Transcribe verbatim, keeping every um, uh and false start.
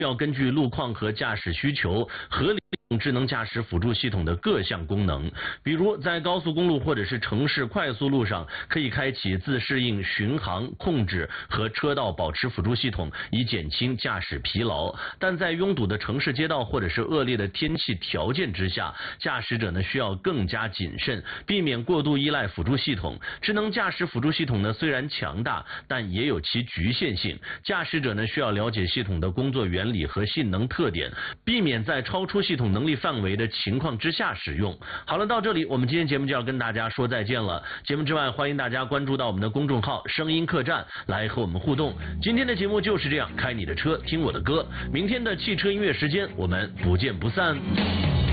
要根据路况和驾驶需求合理用智能驾驶辅助系统的各项功能。比如在高速公路或者是城市快速路上，可以开启自适应巡航控制和车道保持辅助系统，以减轻驾驶疲劳。但在拥堵的城市街道或者是恶劣的天气条件之下，驾驶者呢需要更加谨慎，避免过度依赖辅助系统。智能驾驶辅助系统呢虽然强大，但也有其局限性。驾驶者呢需要了解系统的工作原理和性能特点，避免在超出系统能力范围的情况之下使用。好了，到这里我们今天节目就要跟大家说再见了。节目之外，欢迎大家关注到我们的公众号声音客栈来和我们互动。今天的节目就是这样，开你的车听我的歌。明天的汽车音乐时间，我们不见不散。